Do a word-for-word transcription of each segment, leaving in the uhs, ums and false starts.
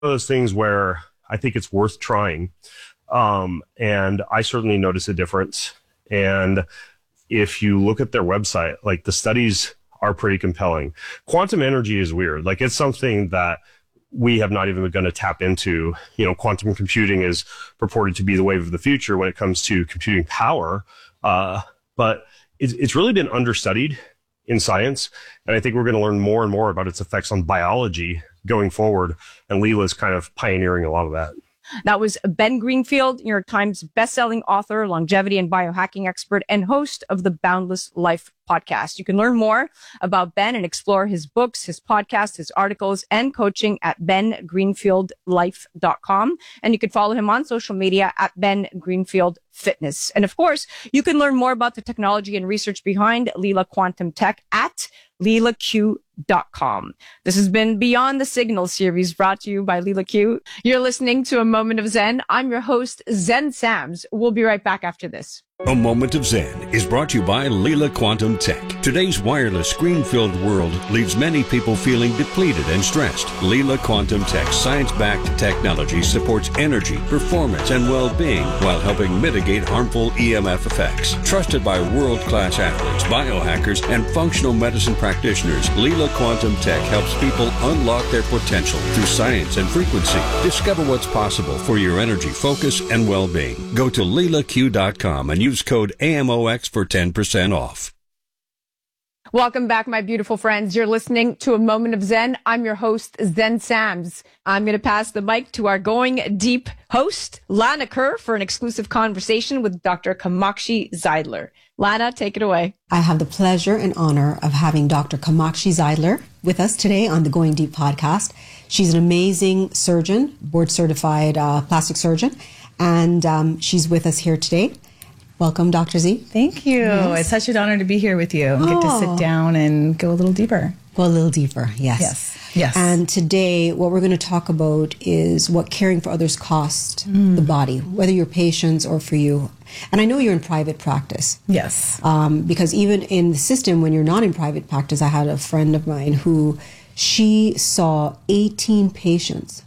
of those things where I think it's worth trying. Um, and I certainly notice a difference. And if you look at their website, like the studies are pretty compelling. Quantum energy is weird. Like it's something that we have not even begun to tap into. You know, quantum computing is purported to be the wave of the future when it comes to computing power. Uh, but it's, it's really been understudied in science. And I think we're going to learn more and more about its effects on biology going forward. And Leela's kind of pioneering a lot of that. That was Ben Greenfield, New York Times bestselling author, longevity and biohacking expert, and host of the Boundless Life podcast. You can learn more about Ben and explore his books, his podcasts, his articles, and coaching at ben greenfield life dot com. And you can follow him on social media at Ben Greenfield Fitness. And of course, you can learn more about the technology and research behind Leela Quantum Tech at leela q dot com. This has been Beyond the Signal series brought to you by Leela Q. You're listening to A Moment of Zen. I'm your host, Zen Sams. We'll be right back after this. A Moment of Zen is brought to you by Leela Quantum Tech. Today's wireless screen-filled world leaves many people feeling depleted and stressed. Leela Quantum Tech's science-backed technology supports energy, performance, and well-being while helping mitigate harmful E M F effects. Trusted by world-class athletes, biohackers, and functional medicine practitioners, Leela Quantum Tech helps people unlock their potential through science and frequency. Discover what's possible for your energy, focus, and well-being. Go to leela q dot com and use Use code A M O X for ten percent off. Welcome back, my beautiful friends. You're listening to A Moment of Zen. I'm your host, Zen Sams. I'm going to pass the mic to our Going Deep host, Lana Kerr, for an exclusive conversation with Doctor Kamakshi Zeidler. Lana, take it away. I have the pleasure and honor of having Doctor Kamakshi Zeidler with us today on the Going Deep podcast. She's an amazing surgeon, board-certified uh, plastic surgeon, and um, she's with us here today. Welcome, Doctor Z. Thank you. Yes. It's such an honor to be here with you and oh. get to sit down and go a little deeper. Go a little deeper, yes. Yes, yes. And today, what we're going to talk about is what caring for others costs mm. the body, whether you're patients or for you. And I know you're in private practice. Yes. Um, because even in the system, when you're not in private practice, I had a friend of mine who, she saw eighteen patients.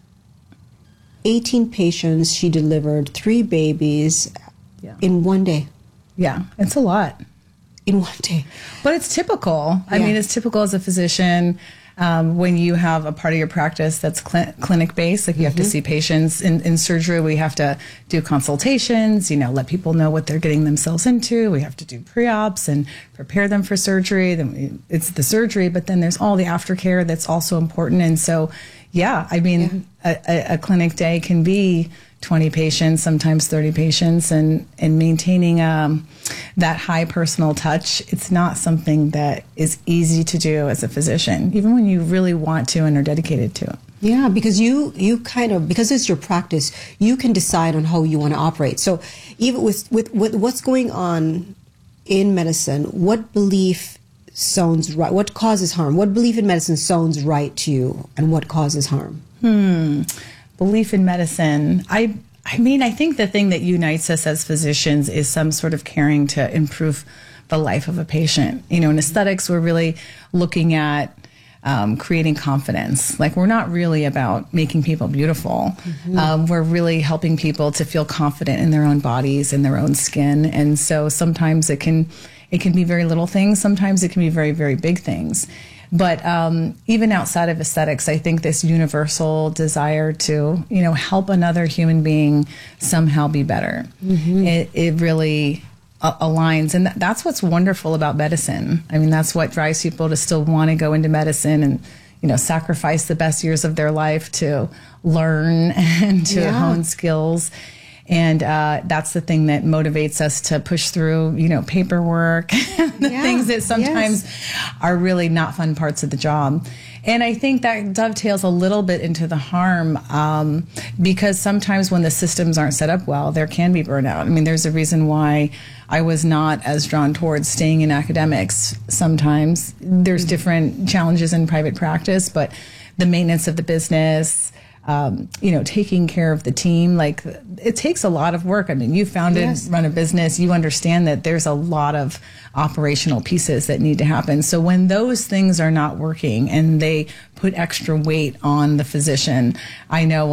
eighteen patients, she delivered three babies. Yeah. In one day. Yeah, it's a lot. In one day. But it's typical. I yeah. mean, it's typical as a physician um, when you have a part of your practice that's cl- clinic-based, like you mm-hmm. have to see patients. In, in surgery, we have to do consultations, you know, let people know what they're getting themselves into. We have to do pre-ops and prepare them for surgery. Then we, it's the surgery, but then there's all the aftercare that's also important. And so, yeah, I mean, yeah. A, a, a clinic day can be twenty patients, sometimes thirty patients, and, and maintaining um, that high personal touch, it's not something that is easy to do as a physician, even when you really want to and are dedicated to it. Yeah, because you, you kind of, because it's your practice, you can decide on how you want to operate. So even with, with, with what's going on in medicine, what belief sounds right? What causes harm? What belief in medicine sounds right to you, and what causes harm? Hmm. Belief in medicine. I I mean, I think the thing that unites us as physicians is some sort of caring to improve the life of a patient. You know, in aesthetics, we're really looking at um, creating confidence. Like, we're not really about making people beautiful. Mm-hmm. Um, we're really helping people to feel confident in their own bodies and their own skin. And so sometimes it can it can be very little things. Sometimes it can be very, very big things. But um, even outside of aesthetics, I think this universal desire to, you know, help another human being somehow be better, mm-hmm. it, it really uh, aligns. And th- that's what's wonderful about medicine. I mean, that's what drives people to still want to go into medicine and, you know, sacrifice the best years of their life to learn and to yeah. hone skills. And uh, that's the thing that motivates us to push through, you know, paperwork, the yeah, things that sometimes yes. are really not fun parts of the job. And I think that dovetails a little bit into the harm um, because sometimes when the systems aren't set up well, there can be burnout. I mean, there's a reason why I was not as drawn towards staying in academics sometimes. There's different challenges in private practice, but the maintenance of the business, um, you know, taking care of the team. Like, it takes a lot of work. I mean, you founded, Yes. run a business, you understand that there's a lot of operational pieces that need to happen. So when those things are not working and they put extra weight on the physician, I know